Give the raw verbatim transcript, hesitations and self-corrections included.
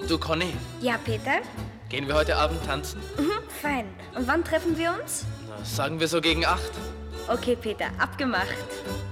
Du, Conny, Ja, Peter? gehen wir heute Abend tanzen? Mhm, fein. Und wann treffen wir uns? Na, sagen wir so gegen acht. Okay, Peter, abgemacht.